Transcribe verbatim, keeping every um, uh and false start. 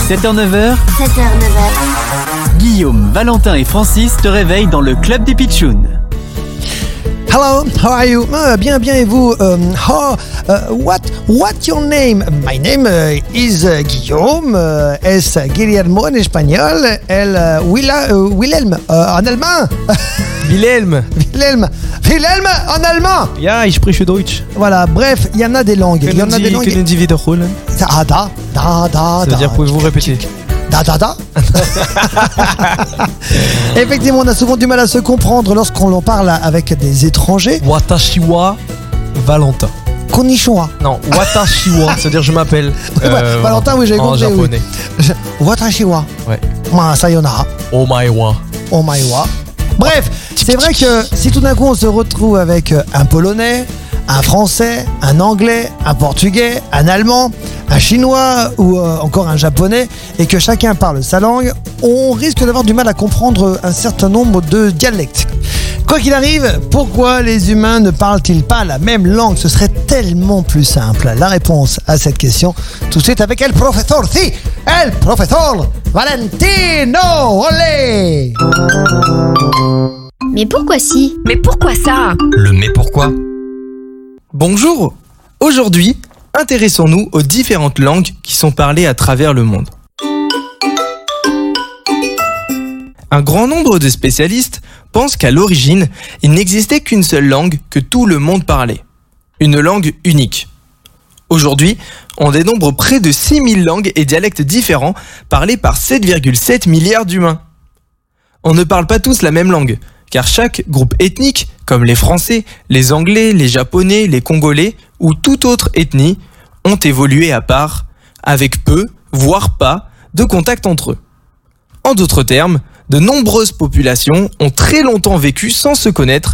sept heures neuf heures, sept heures neuf heures. Guillaume, Valentin et Francis te réveillent dans le club des Pitchouns. Hello, how are you? Uh, bien, bien, et vous? Um, how, uh, what, what your name? My name uh, is uh, Guillaume, uh, es Guillermo en espagnol, el uh, Willa, uh, Wilhelm uh, en allemand. Wilhelm. Wilhelm, Wilhelm en allemand. Ja, ich spreche Deutsch. Voilà, bref, il y en a des langues. Il y en a des langues. Können Sie wiederholen? Ah, da, da, da, Ça veut da. dire, pouvez-vous répéter? Da, da, da. Effectivement, on a souvent du mal à se comprendre lorsqu'on en parle avec des étrangers. Watashi wa Valentin. Konnichiwa. Non, watashi wa, c'est-à-dire je m'appelle. Ouais, Valentin, oui, j'ai en compris. japonais. Oui. Watashiwa. Ouais. Ma sayonara. Omaiwa. Omaiwa. Bref, c'est vrai que si tout d'un coup on se retrouve avec un Polonais, un Français, un Anglais, un Portugais, un Allemand, un Chinois ou euh, encore un Japonais et que chacun parle sa langue, on risque d'avoir du mal à comprendre un certain nombre de dialectes. Quoi qu'il arrive, pourquoi les humains ne parlent-ils pas la même langue? Ce serait tellement plus simple. La réponse à cette question, tout de suite avec El Professor, si, El Professor Valentino, olé. Mais pourquoi si? Mais pourquoi ça? Le mais pourquoi? Bonjour. Aujourd'hui, intéressons-nous aux différentes langues qui sont parlées à travers le monde. Un grand nombre de spécialistes pensent qu'à l'origine, il n'existait qu'une seule langue que tout le monde parlait. Une langue unique. Aujourd'hui, on dénombre près de six mille langues et dialectes différents parlés par sept virgule sept milliards d'humains. On ne parle pas tous la même langue, car chaque groupe ethnique, comme les Français, les Anglais, les Japonais, les Congolais ou toute autre ethnie, ont évolué à part, avec peu, voire pas, de contact entre eux. En d'autres termes, de nombreuses populations ont très longtemps vécu sans se connaître